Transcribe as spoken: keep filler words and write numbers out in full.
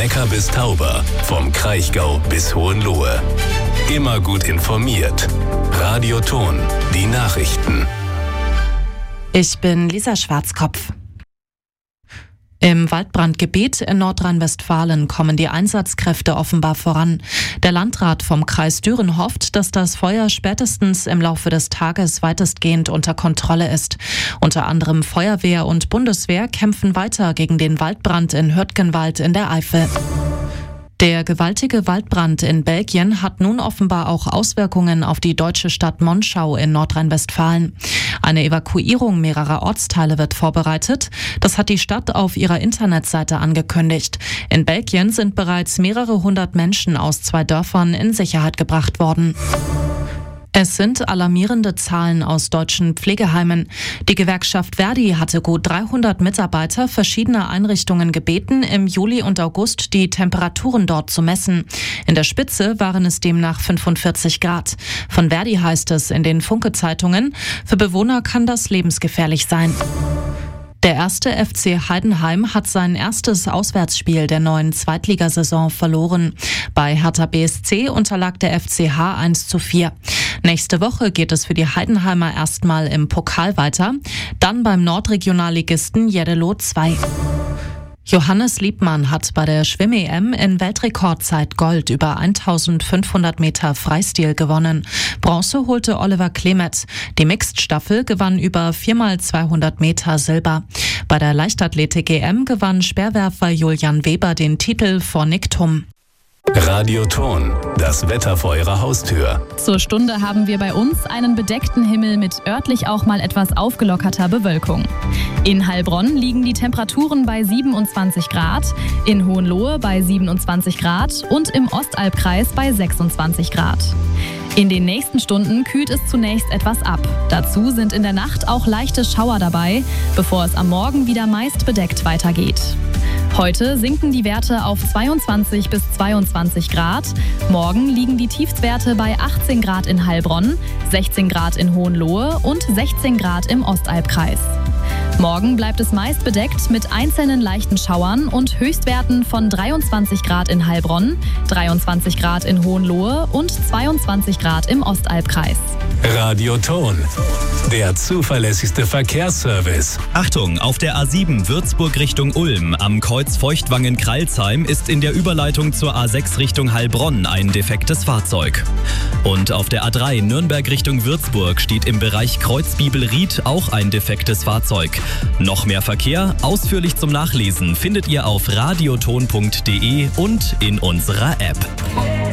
Neckar bis Tauber, vom Kraichgau bis Hohenlohe. Immer gut informiert. Radio Thon, die Nachrichten. Ich bin Lisa Schwarzkopf. Im Waldbrandgebiet in Nordrhein-Westfalen kommen die Einsatzkräfte offenbar voran. Der Landrat vom Kreis Düren hofft, dass das Feuer spätestens im Laufe des Tages weitestgehend unter Kontrolle ist. Unter anderem Feuerwehr und Bundeswehr kämpfen weiter gegen den Waldbrand in Hürtgenwald in der Eifel. Der gewaltige Waldbrand in Belgien hat nun offenbar auch Auswirkungen auf die deutsche Stadt Monschau in Nordrhein-Westfalen. Eine Evakuierung mehrerer Ortsteile wird vorbereitet. Das hat die Stadt auf ihrer Internetseite angekündigt. In Belgien sind bereits mehrere hundert Menschen aus zwei Dörfern in Sicherheit gebracht worden. Es sind alarmierende Zahlen aus deutschen Pflegeheimen. Die Gewerkschaft Verdi hatte gut dreihundert Mitarbeiter verschiedener Einrichtungen gebeten, im Juli und August die Temperaturen dort zu messen. In der Spitze waren es demnach fünfundvierzig Grad. Von Verdi heißt es in den Funke-Zeitungen, für Bewohner kann das lebensgefährlich sein. Der erste F C Heidenheim hat sein erstes Auswärtsspiel der neuen Zweitligasaison verloren. Bei Hertha B S C unterlag der F C H eins zu vier. Nächste Woche geht es für die Heidenheimer erstmal im Pokal weiter, dann beim Nordregionalligisten Jeddelo zwei. Johannes Liebmann hat bei der Schwimm-E M in Weltrekordzeit Gold über eintausendfünfhundert Meter Freistil gewonnen. Bronze holte Oliver Klemet. Die Mixed-Staffel gewann über vier mal zweihundert Meter Silber. Bei der Leichtathletik-E M gewann Speerwerfer Julian Weber den Titel vor Nick Thum. Radio Thon, das Wetter vor Ihrer Haustür. Zur Stunde haben wir bei uns einen bedeckten Himmel mit örtlich auch mal etwas aufgelockerter Bewölkung. In Heilbronn liegen die Temperaturen bei siebenundzwanzig Grad, in Hohenlohe bei siebenundzwanzig Grad und im Ostalbkreis bei sechsundzwanzig Grad. In den nächsten Stunden kühlt es zunächst etwas ab. Dazu sind in der Nacht auch leichte Schauer dabei, bevor es am Morgen wieder meist bedeckt weitergeht. Heute sinken die Werte auf zweiundzwanzig bis zweiundzwanzig Grad. Morgen liegen die Tiefstwerte bei achtzehn Grad in Heilbronn, sechzehn Grad in Hohenlohe und sechzehn Grad im Ostalbkreis. Morgen bleibt es meist bedeckt mit einzelnen leichten Schauern und Höchstwerten von dreiundzwanzig Grad in Heilbronn, dreiundzwanzig Grad in Hohenlohe und zweiundzwanzig Grad im Ostalbkreis. Radio Thon, der zuverlässigste Verkehrsservice. Achtung, auf der A sieben Würzburg Richtung Ulm am Kreuz Feuchtwangen-Kralsheim ist in der Überleitung zur A sechs Richtung Heilbronn ein defektes Fahrzeug. Und auf der A drei Nürnberg Richtung Würzburg steht im Bereich Kreuzbibelried auch ein defektes Fahrzeug. Noch mehr Verkehr, ausführlich zum Nachlesen, findet ihr auf radioton punkt de und in unserer App.